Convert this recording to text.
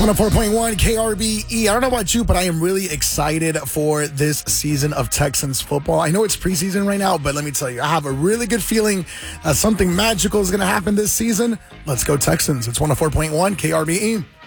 104.1 KRBE. I don't know about you, but I am really excited for this season of Texans football. I know it's preseason right now, but let me tell you, I have a really good feeling something magical is going to happen this season. Let's go Texans. It's 104.1 KRBE.